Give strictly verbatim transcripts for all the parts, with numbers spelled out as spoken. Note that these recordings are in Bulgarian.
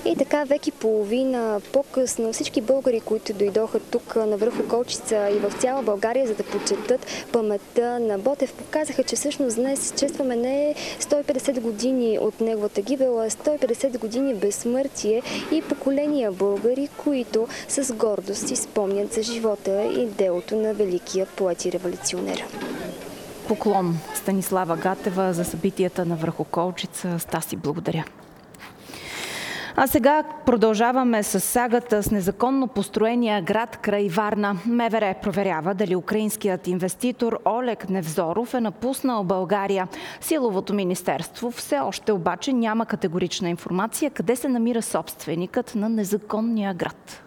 И така век и половина по-късно всички българи, които дойдоха тук на връх Околчица и в цяла България, за да почетат паметта на Ботев, показаха, че всъщност днес честваме не сто и петдесет години от неговата гибел, а сто и петдесет години безсмъртие и поколения българи, които с гордост си спомнят за живота и делото на великия поет и революционер. Поклон, Станислава Гатева, за събитията на връх Околчица. Стаси, благодаря. А сега продължаваме с сагата с незаконно построения град край Варна. МВР проверява дали украинският инвеститор Олег Невзоров е напуснал България. Силовото министерство все още обаче няма категорична информация къде се намира собственикът на незаконния град.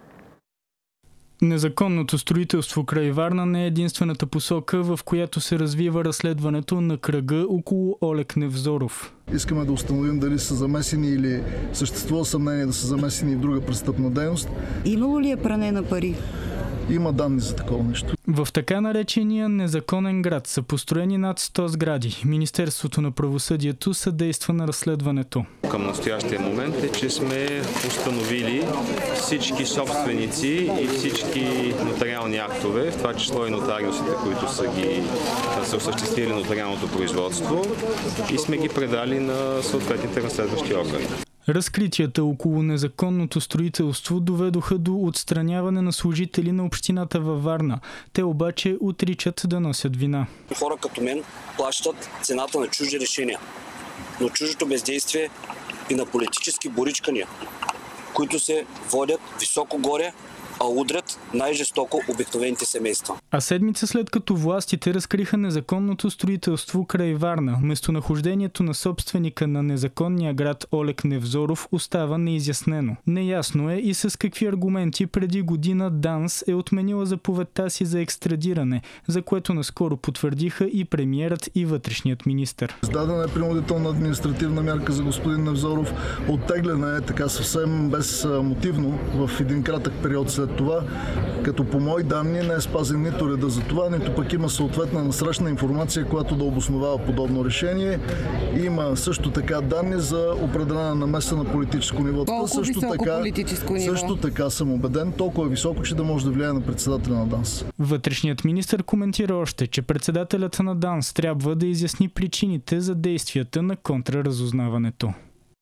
Незаконното строителство край Варна не е единствената посока, в която се развива разследването на кръга около Олег Невзоров. Искаме да установим дали са замесени или съществува съмнение да са замесени в друга престъпна дейност. Имало ли е пране на пари? Има данни за такова нещо. В така наречения незаконен град са построени над сто сгради. Министерството на правосъдието съдейства на разследването. Към настоящия момент е, че сме установили всички собственици и всички нотариални актове, в това число и нотариусите, които са ги са осъществили нотариалното производство, и сме ги предали на съответните разследващи органи. Разкритията около незаконното строителство доведоха до отстраняване на служители на общината във Варна. Те обаче отричат да носят вина. Хора като мен плащат цената на чужди решения, но чуждото бездействие и на политически боричкания, които се водят високо горе, а удрят най-жестоко обикновените семейства. А седмица след като властите разкриха незаконното строителство край Варна, местонахождението на собственика на незаконния град Олег Невзоров остава неизяснено. Неясно е и с какви аргументи преди година ДАНС е отменила заповедта си за екстрадиране, за което наскоро потвърдиха и премиерът и вътрешният министър. Издадена е принудителна административна мярка за господин Невзоров. Оттегляна е така съвсем безмотивно в един кратък период след това, като по мои данни не е спазен нито реда за това, нито пък има съответна насрещна информация, която да обосновава подобно решение. Има също така данни за определена намеса на политическо ниво. Колко също високо така, политическо ниво? Също така съм убеден, толкова високо, че да може да влияе на председателя на ДАНС. Вътрешният министър коментира още, че председателят на ДАНС трябва да изясни причините за действията на контраразузнаването.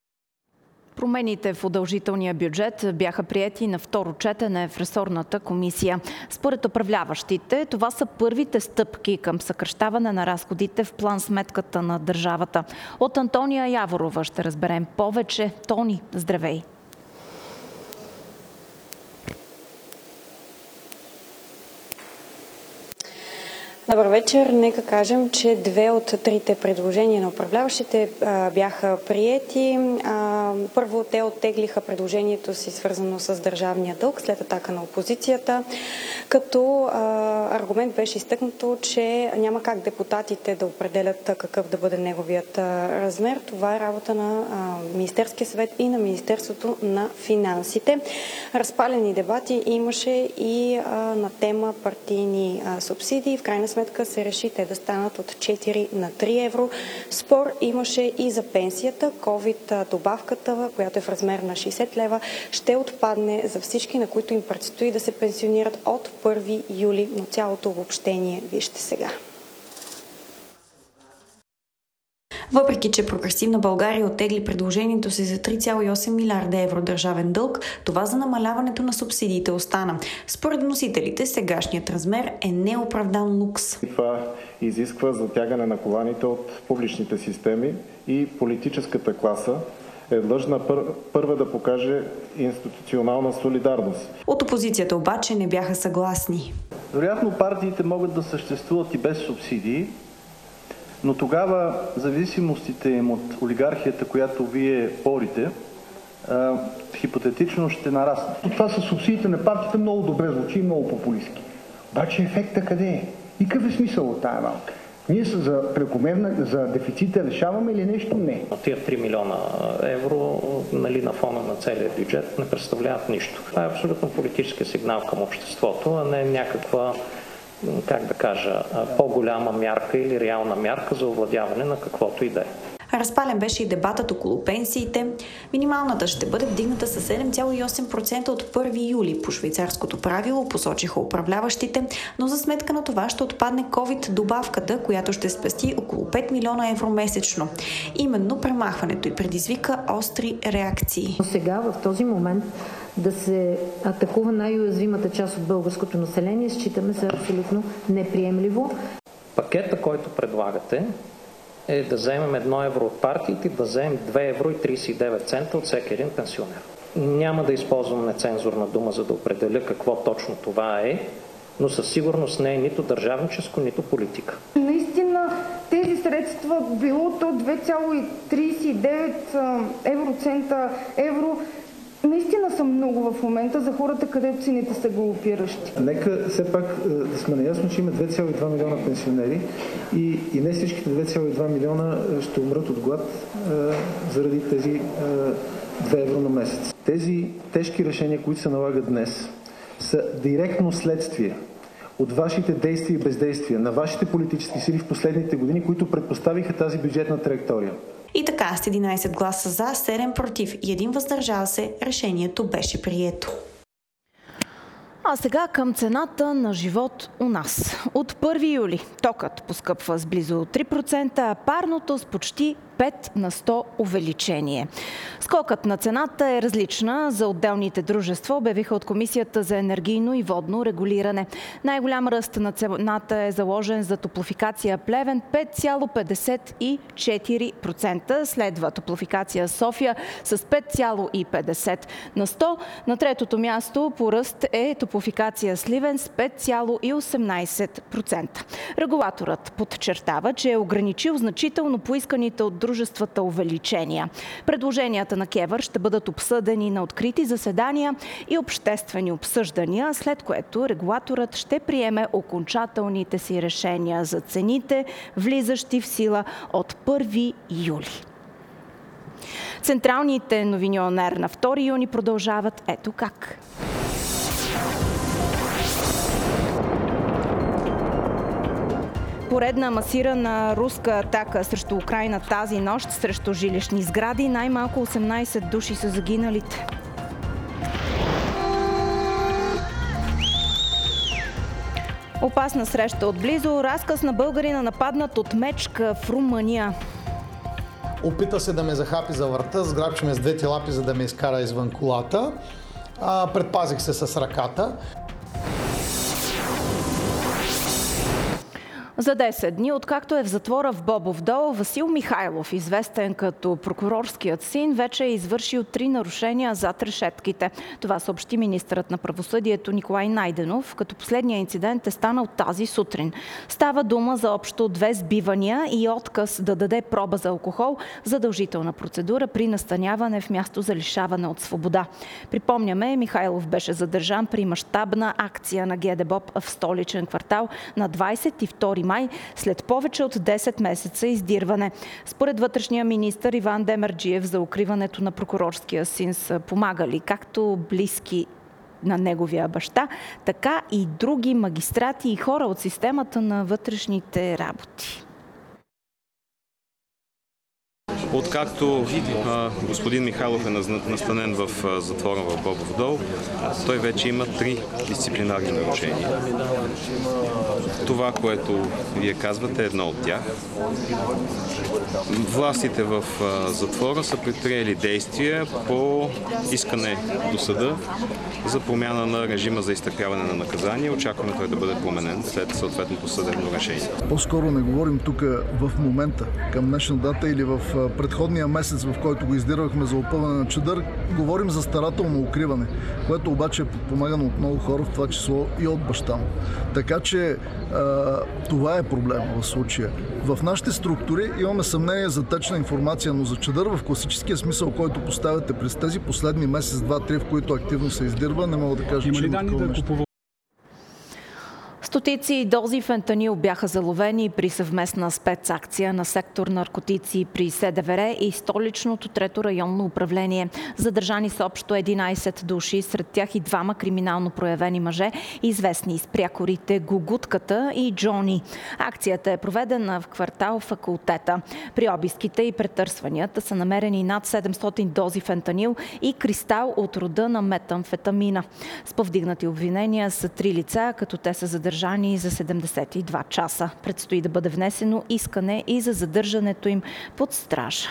Промените в удължителния бюджет бяха приети на второ четене в ресорната комисия. Според управляващите, това са първите стъпки към съкращаване на разходите в план сметката на държавата. От Антония Яворова ще разберем повече. Тони, здравей! Добър вечер. Нека кажем, че две от трите предложения на управляващите а, бяха приети. А, първо, те оттеглиха предложението си, свързано с държавния дълг, след атака на опозицията, като а, аргумент беше изтъкнато, че няма как депутатите да определят какъв да бъде неговият а, размер. Това е работа на а, Министерския съвет и на Министерството на финансите. Разпалени дебати имаше и а, на тема партийни а, субсидии. В крайна сметка се реши те да станат от четири на три евро. Спор имаше и за пенсията. ковид добавката, която е в размер на шейсет лева, ще отпадне за всички, на които им предстои да се пенсионират от първи юли, но цялото обобщение вижте сега. Въпреки че Прогресивна България оттегли предложението си за три цяло и осем милиарда евро държавен дълг, това за намаляването на субсидиите остана. Според вносителите, сегашният размер е неоправдан лукс. Това изисква затягане на коланите от публичните системи и политическата класа е длъжна пър, първа да покаже институционална солидарност. От опозицията обаче не бяха съгласни. Вероятно партиите могат да съществуват и без субсидии, но тогава зависимостите им от олигархията, която вие борите, хипотетично ще нараснат. Това са субсидиите на партията, много добре звучи и много популистки. Обаче ефекта къде е? И какъв е смисъл от тая малка? Ние за прекомерна, за дефицита решаваме или нещо? Не. Тия три милиона евро, нали, на фона на целия бюджет не представляват нищо. Това е абсолютно политически сигнал към обществото, а не някаква, как да кажа, по-голяма мярка или реална мярка за овладяване на каквото и да е. Разпален беше и дебатът около пенсиите. Минималната ще бъде вдигната с седем цяло и осем процента от първи юли по швейцарското правило, посочиха управляващите, но за сметка на това ще отпадне ковид добавката, която ще спести около пет милиона евро месечно. Именно премахването й предизвика остри реакции. Сега, в този момент, да се атакува най-уязвимата част от българското население, считаме за абсолютно неприемливо. Пакета, който предлагате, е да вземем едно евро от партиите и да вземем две евро и тридесет и девет цента от всеки един пенсионер. Няма да използвам нецензурна дума, за да определя какво точно това е, но със сигурност не е нито държавническо, нито политика. Наистина тези средства, било то две цяло и тридесет и девет евроцента евро, наистина са много в момента за хората, където цените са галопиращи. Нека все пак да сме наясно, че има две цяло и два милиона пенсионери и, и не всичките две цяло и два милиона ще умрат от глад е, заради тези е, две евро на месец. Тези тежки решения, които се налагат днес, са директно следствие от вашите действия и бездействия, на вашите политически сили в последните години, които предпоставиха тази бюджетна траектория. И така, с единайсет гласа за, седем против и един въздържал се, решението беше прието. А сега към цената на живот у нас. От първи юли токът поскъпва с близо три процента, а парното с почти пет на сто увеличение. Скокът на цената е различна за отделните дружества, обявиха от Комисията за енергийно и водно регулиране. Най-голям ръст на цената е заложен за Топлофикация Плевен пет цяло петдесет и четири процента, следва Топлофикация София с пет цяло петдесет на сто. На третото място по ръст е Топлофикация Сливен с пет цяло осемнайсет процента. Регулаторът подчертава, че е ограничил значително поисканите от дружествата увеличения. Предложенията на КЕВР ще бъдат обсъдени на открити заседания и обществени обсъждания, след което регулаторът ще приеме окончателните си решения за цените, влизащи в сила от първи юли. Централните новини ОНЕР на втори юни продължават ето как. Поредна масирана руска атака срещу Украйна тази нощ срещу жилищни сгради. Най-малко осемнайсет души са загиналите. Опасна среща отблизо. Разказ на българина нападнат от мечка в Румъния. Опита се да ме захапи за врата, сграбчи ме с двете лапи, за да ме изкара извън колата. А, предпазих се с ръката. За десет дни, откакто е в затвора в Бобов дол, Васил Михайлов, известен като прокурорският син, вече е извършил три нарушения зад решетките. Това съобщи министърът на правосъдието Николай Найденов, като последният инцидент е станал тази сутрин. Става дума за общо две сбивания и отказ да даде проба за алкохол, задължителна процедура при настаняване в място за лишаване от свобода. Припомняме, Михайлов беше задържан при мащабна акция на ГДБОП в столичен квартал на двайсет и втори май, след повече от десет месеца издирване. Според вътрешния министър Иван Демерджиев, за укриването на прокурорския син са помагали както близки на неговия баща, така и други магистрати и хора от системата на вътрешните работи. Откакто а, господин Михайлов е настанен в а, затвора в Бобов дол, той вече има три дисциплинарни нарушения. Това, което вие казвате, е едно от тях. Властите в а, затвора са предприели действия по искане до съда за промяна на режима за изтърпяване на наказание. Очакваме той да бъде променен след съответното съдебно решение. По-скоро не говорим тук в момента, към днешна дата или в предходния месец, в който го издирвахме за опъване на чадър, говорим за старателно укриване, което обаче е подпомагано от много хора, в това число и от баща му. Така че а, това е проблема в случая. В нашите структури имаме съмнение за течна информация, но за чадър в класическия смисъл, който поставяте през тези последни месец, два, три, в които активно се издирва, не мога да кажа, че има такова нещо. Стотици дози фентанил бяха заловени при съвместна спецакция на сектор наркотици при СДВР и столичното трето районно управление. Задържани са общо единайсет души, сред тях и двама криминално проявени мъже, известни с прякорите Гугутката и Джони. Акцията е проведена в квартал Факултета. При обиските и претърсванията са намерени над седемстотин дози фентанил и кристал от рода на метамфетамина. С повдигнати обвинения са три лица, като те са задържани за седемдесет и два часа. Предстои да бъде внесено искане и за задържането им под стража.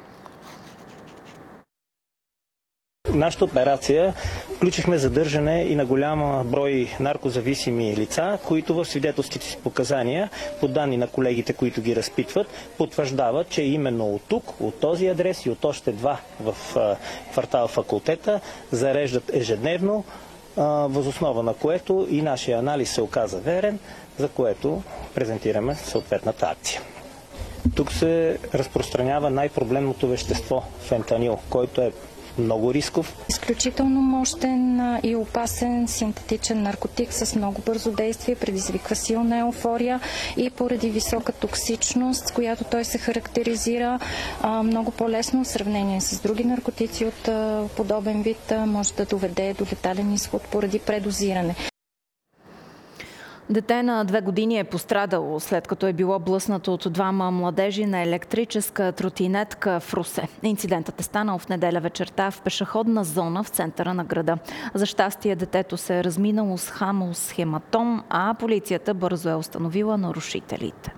Нашата операция включихме задържане и на голям брой наркозависими лица, които в свидетелските си показания, по данни на колегите, които ги разпитват, потвърждават, че именно от тук, от този адрес и от още два в квартал Факултета зареждат ежедневно, въз основа на което и нашия анализ се оказа верен, за което презентираме съответната акция. Тук се разпространява най-проблемното вещество – фентанил, който е много рисков. Изключително мощен и опасен синтетичен наркотик с много бързо действие, предизвиква силна еуфория и поради висока токсичност, с която той се характеризира много по-лесно в сравнение с други наркотици от подобен вид, може да доведе до летален изход поради предозиране. Дете на две години е пострадало, след като е било блъснато от двама младежи на електрическа тротинетка в Русе. Инцидентът е станал в неделя вечерта в пешеходна зона в центъра на града. За щастие детето се е разминало с хамус хематом, а полицията бързо е установила нарушителите.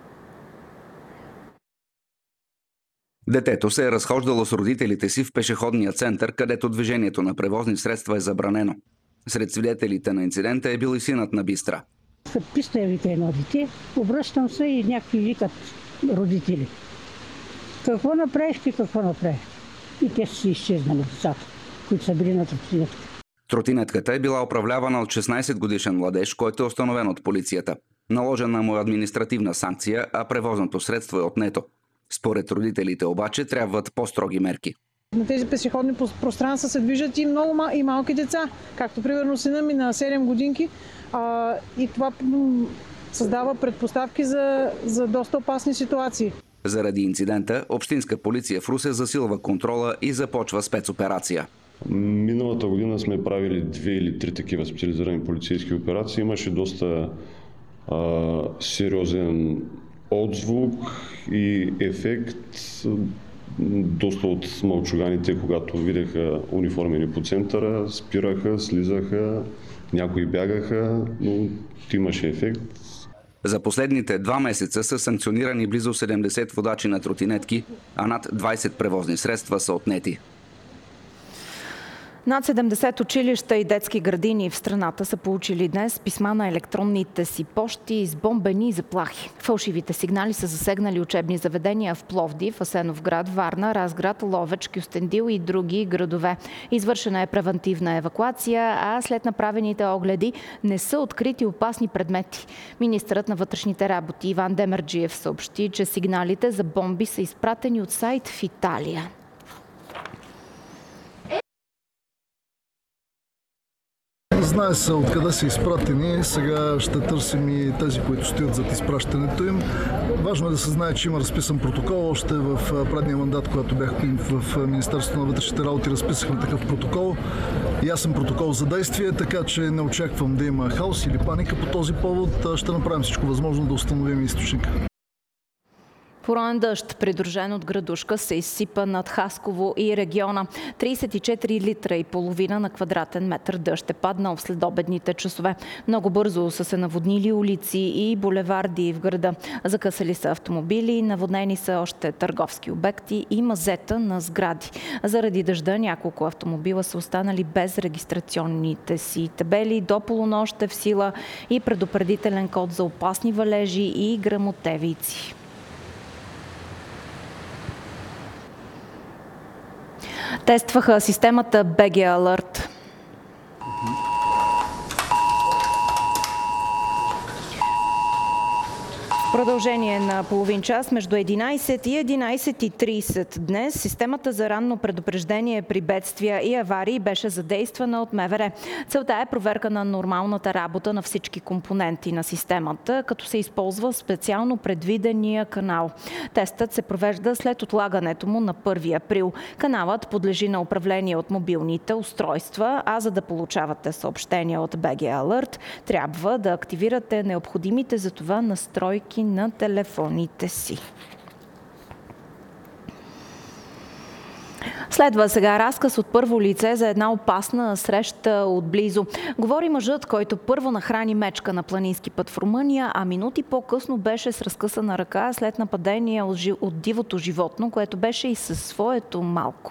Детето се е разхождало с родителите си в пешеходния център, където движението на превозни средства е забранено. Сред свидетелите на инцидента е бил и синът на Бистра. Като писта вика едно дете, обръщам се и някакви викат родители. Какво направихте, какво направихте? И те са си изчезнали децата, които са били на тротинетката. Тротинетката е била управлявана от шестнайсет годишен младеж, който е установен от полицията. Наложена му е административна санкция, а превозното средство е отнето. Според родителите обаче трябват по-строги мерки. На тези пешеходни пространства се движат и много мал, и малки деца, както примерно сина ми на седем годинки. А, и това създава предпоставки за, за доста опасни ситуации. Заради инцидента, общинска полиция в Русе засилва контрола и започва спецоперация. Миналата година сме правили две или три такива специализирани полицейски операции. Имаше доста а, сериозен отзвук и ефект. Доста от мълчуганите, когато видяха униформени по центъра, спираха, слизаха, някои бягаха, но имаше ефект. За последните два месеца са санкционирани близо седемдесет водачи на тротинетки, а над двайсет превозни средства са отнети. Над седемдесет училища и детски градини в страната са получили днес писма на електронните си пощи с бомбени заплахи. Фалшивите сигнали са засегнали учебни заведения в Пловдив, Асеновград, Варна, Разград, Ловеч, Кюстендил и други градове. Извършена е превантивна евакуация, а след направените огледи не са открити опасни предмети. Министърът на вътрешните работи Иван Демерджиев съобщи, че сигналите за бомби са изпратени от сайт в Италия. Знае се откъде са изпратени, сега ще търсим и тези, които стоят зад изпращането им. Важно е да се знае, че има разписан протокол. Още в предния мандат, когато бях в Министерството на вътрешните работи, разписахме такъв протокол. Ясен протокол за действие, така че не очаквам да има хаос или паника по този повод. Ще направим всичко възможно да установим източника. Пороен дъжд, придружен от градушка, се изсипа над Хасково и региона. трийсет и четири литра и половина на квадратен метър дъжд е паднал в следобедните часове. Много бързо са се наводнили улици и булеварди в града. Закъсали са автомобили, наводнени са още търговски обекти и мазета на сгради. Заради дъжда няколко автомобила са останали без регистрационните си табели. До полунощ е в сила и предупредителен код за опасни валежи и гръмотевици. Тестваха системата би джи Alert. В продължение на половин час между единайсет и единайсет и трийсет днес системата за ранно предупреждение при бедствия и аварии беше задействана от МВР. Целта е проверка на нормалната работа на всички компоненти на системата, като се използва специално предвидения канал. Тестът се провежда след отлагането му на първи април. Каналът подлежи на управление от мобилните устройства, а за да получавате съобщения от би джи Alert, трябва да активирате необходимите за това настройки на телефоните си. Следва сега разказ от първо лице за една опасна среща отблизо. Говори мъжът, който първо нахрани мечка на планински път в Румъния, а минути по-късно беше с разкъсана ръка след нападение от дивото животно, което беше и със своето малко.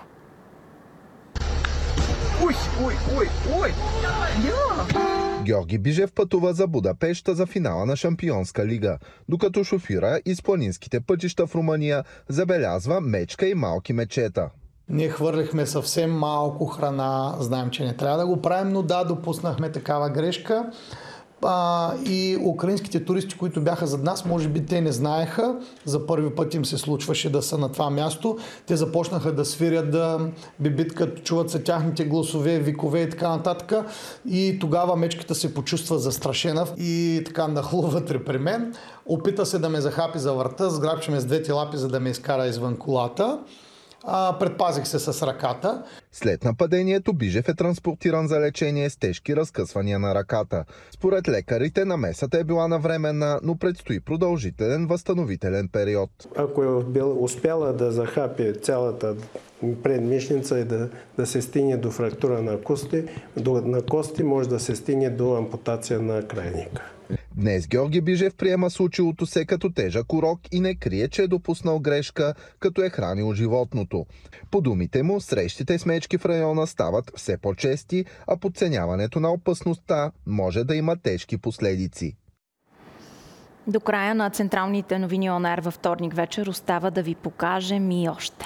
Ой, ой, ой, ой! Георги Бижев пътува за Будапеща за финала на Шампионска лига, докато шофира из планинските пътища в Румъния забелязва мечка и малки мечета. Ние хвърлихме съвсем малко храна, знаем, че не трябва да го правим, но да, допуснахме такава грешка. А, и украинските туристи, които бяха зад нас, може би те не знаеха. За първи път им се случваше да са на това място. Те започнаха да свирят, да бибит, като чуват се тяхните гласове, викове и така нататък. И тогава мечката се почувства застрашена и така нахлу вътре при мен. Опита се да ме захапи за врата, сграбчи ме с двете лапи, за да ме изкара извън колата. А, предпазих се с ръката. След нападението Бижев е транспортиран за лечение с тежки разкъсвания на ръката. Според лекарите намесата е била навременна, но предстои продължителен възстановителен период. Ако е бил, успяла да захапи цялата предмишница и да, да се стигне до фрактура на кости, до, на кости може да се стигне до ампутация на крайника. Днес Георги Бижев приема случилото се като тежък урок и не крие, че е допуснал грешка, като е хранил животното. По думите му, срещите с мечки в района стават все по-чести, а подценяването на опасността може да има тежки последици. До края на централните новини Он Ер във вторник вечер остава да ви покажем и още.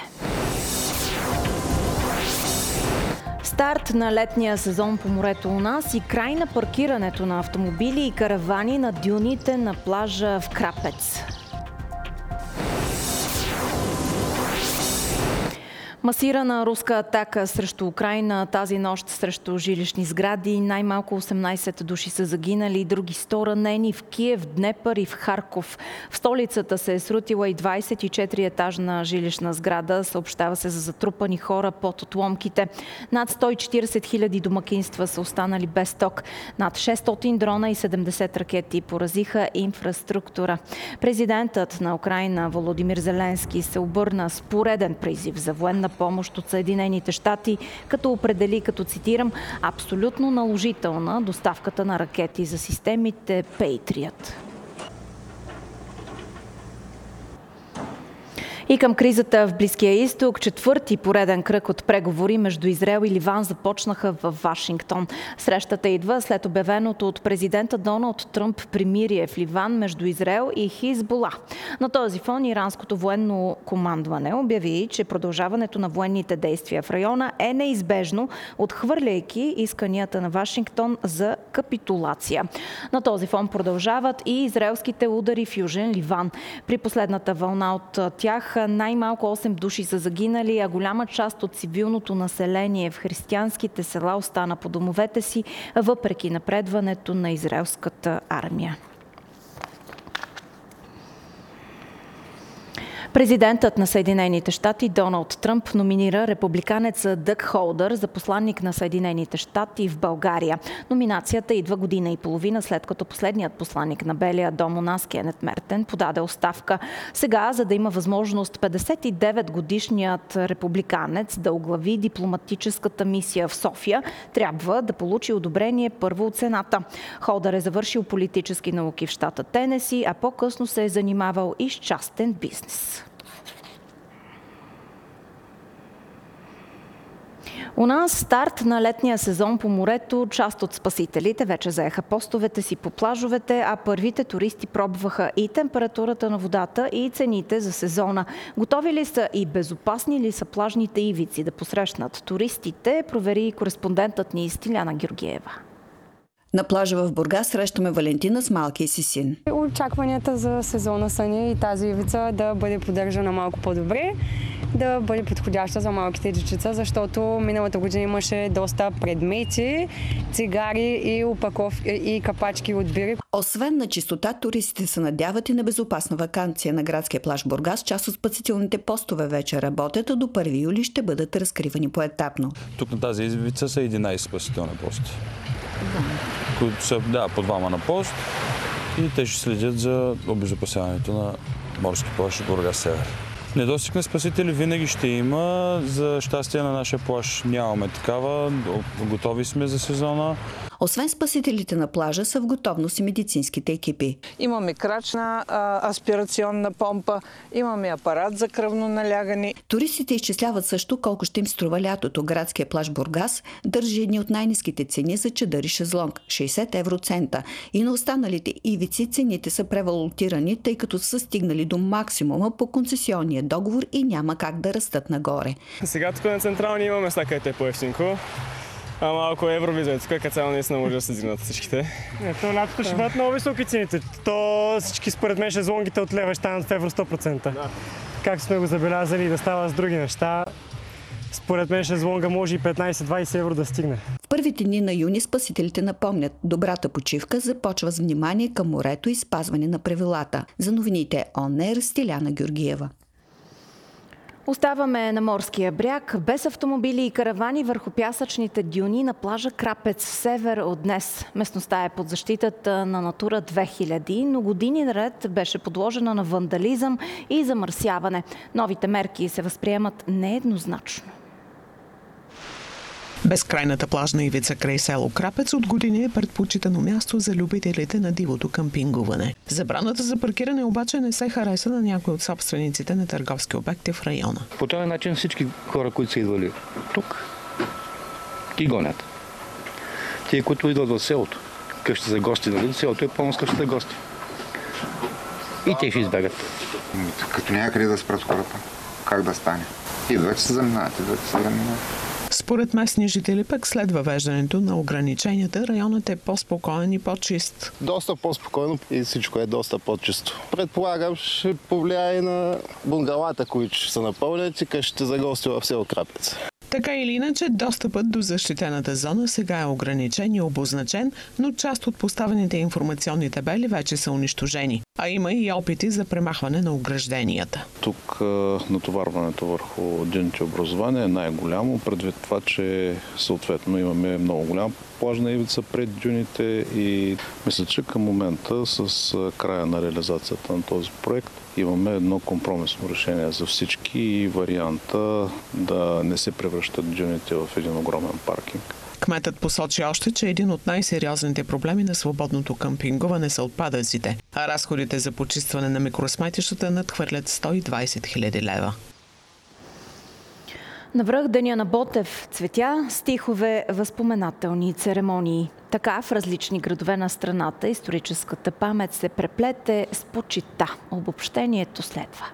Старт на летния сезон по морето у нас и край на паркирането на автомобили и каравани на дюните на плажа в Крапец. Масирана руска атака срещу Украйна тази нощ срещу жилищни сгради. Най-малко осемнайсет души са загинали, други сто ранени в Киев, Днепър и в Харков. В столицата се е срутила и двайсет и четири етажна жилищна сграда. Съобщава се за затрупани хора под отломките. Над сто и четирийсет хиляди домакинства са останали без ток. Над шестстотин дрона и седемдесет ракети поразиха инфраструктура. Президентът на Украйна Володимир Зеленски се обърна с пореден призив за военна помощ от Съединените щати, като определи, като цитирам, абсолютно наложителна доставката на ракети за системите Patriot. И към кризата в Близкия изток, четвърти пореден кръг от преговори между Израел и Ливан започнаха в Вашингтон. Срещата идва след обявеното от президента Доналд Тръмп примирие в Ливан между Израел и Хизбола. На този фон иранското военно командване обяви, че продължаването на военните действия в района е неизбежно, отхвърляйки исканията на Вашингтон за капитулация. На този фон продължават и израелските удари в Южен Ливан. При последната вълна от тях най-малко осем души са загинали, а голяма част от цивилното население в християнските села остана по домовете си, въпреки напредването на израелската армия. Президентът на Съединените щати Доналд Тръмп номинира републиканеца Дъг Холдър за посланник на Съединените щати в България. Номинацията идва година и половина след като последният посланник на Белия дом у нас Кенет Мертен подаде оставка. Сега, за да има възможност петдесет и девет годишният републиканец да оглави дипломатическата мисия в София, трябва да получи одобрение първо от Сената. Холдър е завършил политически науки в щата Тенеси, а по-късно се е занимавал и с частен бизнес. У нас старт на летния сезон по морето. Част от спасителите вече заеха постовете си по плажовете, а първите туристи пробваха и температурата на водата, и цените за сезона. Готови ли са и безопасни ли са плажните ивици да посрещнат туристите, провери кореспондентът ни Стиляна Георгиева. На плажа в Бургас срещаме Валентина с малкия си син. Очакванията за сезона са ни и тази ивица да бъде поддържана малко по-добре, да бъде подходяща за малките дечица, защото миналата година имаше доста предмети, цигари и упаковки и капачки от бири. Освен на чистота, туристите се надяват и на безопасна ваканция. На градския плаж Бургас част от спасителните постове вече работят, а до първи юли ще бъдат разкривани поетапно. Тук на тази ивица са единайсет спасителни поста, които са да, по двама на пост и те ще следят за обезопасяването на морски плаж Бургас Север. Недостиг на спасители винаги ще има. За щастие на нашия плаж нямаме такава. Готови сме за сезона. Освен спасителите на плажа са в готовност и медицинските екипи. Имаме крачна а, аспирационна помпа, имаме апарат за кръвно налягане. Туристите изчисляват също колко ще им струва лятото. Градския плаж Бургас държи едни от най-ниските цени за чадър и шезлонг – шейсет евроцента. И на останалите ивици цените са превалутирани, тъй като са стигнали до максимума по концесионния договор и няма как да растат нагоре. Сега тук на Централни имаме места, където е по-евтинко. А малко евровизия, тук като цяло наистина може да се дигнат всичките. Ето, лятото ще бъдат много високи цените. То всички според мен шезлонгите от лева ще станат в евро сто процента. Да. Както сме го забелязали да става с други неща, според мен шезлонга може и петнайсет-двайсет евро да стигне. В първите дни на юни спасителите напомнят, добрата почивка започва с внимание към морето и спазване на правилата. За новините ОНЕР, Стиляна Георгиева. Оставаме на морския бряг, без автомобили и каравани върху пясъчните дюни на плажа Крапец, север от днес. Местността е под защитата на Натура две хиляди, но години наред беше подложена на вандализъм и замърсяване. Новите мерки се възприемат нееднозначно. Безкрайната плажна ивица край село Крапец от години е предпочитано място за любителите на дивото къмпингуване. Забраната за паркиране обаче не се хареса на някои от собствениците на търговски обекти в района. По този начин всички хора, които са идвали тук, ги гонят. Тие, които идват в селото, къща за гости, нали? Селото е пълно с къща за гости. И те ще избегат. Като някъде да спрат хората, как да стане? Идват се заминават, идват се заминават. Според местни жители пък след въвеждането на ограниченията, районът е по-спокоен и по-чист. Доста по-спокойно и всичко е доста по-чисто. Предполагам, ще повлияе и на бунгалата, които ще се напълнят и къщите за гости в село Крапец. Така или иначе, достъпът до защитената зона сега е ограничен и обозначен, но част от поставените информационни табели вече са унищожени. А има и опити за премахване на огражденията. Тук натоварването върху дюните образование е най-голямо, предвид това, че съответно имаме много голяма плажна ивица пред дюните и мисля, че към момента с края на реализацията на този проект имаме едно компромисно решение за всички и варианта да не се превръщат дюните в един огромен паркинг. Кметът посочи още, че един от най-сериозните проблеми на свободното къмпингуване са отпадъците, а разходите за почистване на микросметищата надхвърлят сто и двайсет хиляди лева. Навръх Деня на Ботев, цветя, стихове, възпоменателни церемонии. Така в различни градове на страната историческата памет се преплете с почита. Обобщението следва.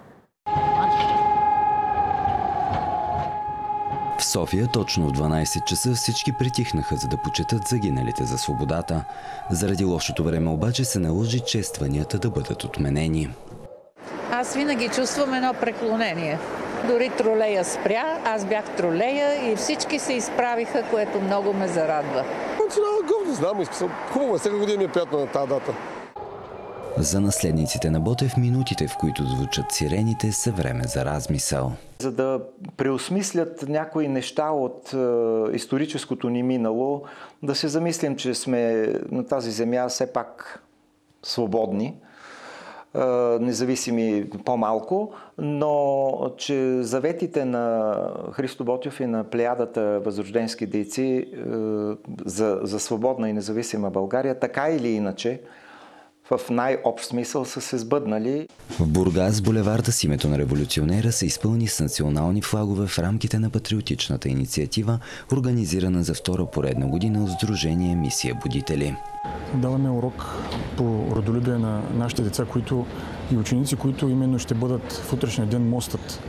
В София точно в дванайсет часа всички притихнаха, за да почетат загиналите за свободата. Заради лошото време обаче се наложи честванията да бъдат отменени. Аз винаги чувствам едно преклонение. Дори тролея спря, аз бях тролея и всички се изправиха, което много ме зарадва. Не знам, хубаво е, всяка година ми е приятно на тази дата. За наследниците на Ботев минутите, в които звучат сирените, са време за размисъл. За да преосмислят някои неща от е, историческото ни минало, да се замислим, че сме на тази земя все пак свободни, е, независими по-малко, но че заветите на Христо Ботев и на плеядата възрожденски дейци е, за, за свободна и независима България, така или иначе, в най-общ смисъл са се сбъднали. В Бургас булеварда с името на революционера се изпълни с национални флагове в рамките на патриотичната инициатива, организирана за втора поредна година от Сдружение Мисия Будители. Даваме урок по родолюбие на нашите деца, които и ученици, които именно ще бъдат в утрешния ден мостът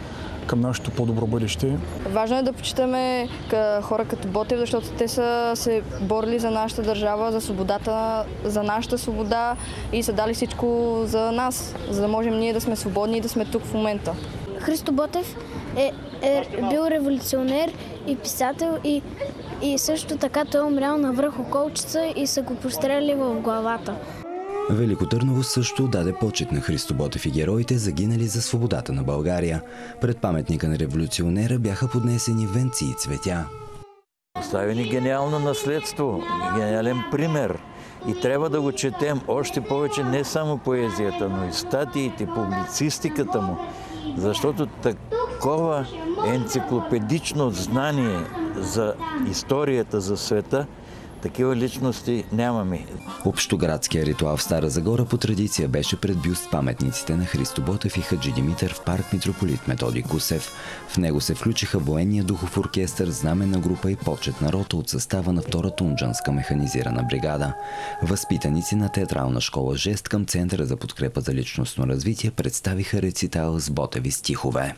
към нашето по-добро бъдеще. Важно е да почитаме хора като Ботев, защото те са се борили за нашата държава, за свободата, за нашата свобода и са дали всичко за нас, за да можем ние да сме свободни и да сме тук в момента. Христо Ботев е, е бил революционер и писател и, и също така той е умрял на връх Околчица и са го простреляли в главата. Велико Търново също даде почет на Христо Ботев и героите, загинали за свободата на България. Пред паметника на революционера бяха поднесени венци и цветя. Остави ни гениално наследство, гениален пример. И трябва да го четем още повече не само поезията, но и статиите, публицистиката му. Защото такова енциклопедично знание за историята, за света, такива личности нямаме. Общоградския ритуал в Стара Загора по традиция беше пред бюст паметниците на Христо Ботев и Хаджи Димитър в парк Митрополит Методий Кусев. В него се включиха военния духов оркестър, знаменна група и почетна рота от състава на втора Тунджанска механизирана бригада. Възпитаници на театрална школа Жест към Центъра за подкрепа за личностно развитие представиха рецитал с Ботеви стихове.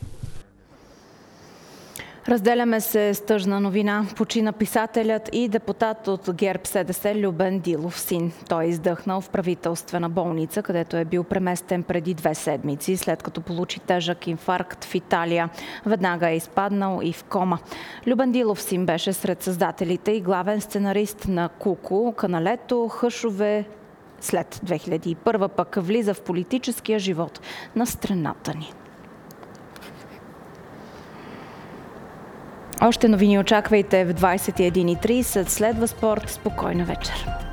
Разделяме се с тъжна новина. Почина писателят и депутат от ГЕРБ-СДС Любен Дилов син. Той е издъхнал в правителствена болница, където е бил преместен преди две седмици, след като получи тежък инфаркт в Италия. Веднага е изпаднал и в кома. Любен Дилов син беше сред създателите и главен сценарист на Куку, Каналето, Хъшове. След две хиляди и първа пък влиза в политическия живот на страната ни. Още новини очаквайте в двадесет и една и тридесет. Следва спорт. Спокойна вечер.